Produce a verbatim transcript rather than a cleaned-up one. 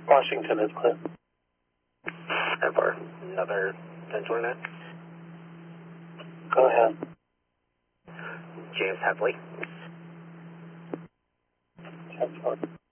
Washington is clear. And for another ten twenty-nine. Go ahead. James Hadley. ten four.